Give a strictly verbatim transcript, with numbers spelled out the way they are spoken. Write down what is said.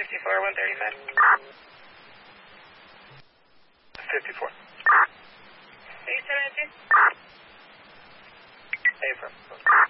fifty-four, one thirty-five. fifty-four. eight seven two. Affirm.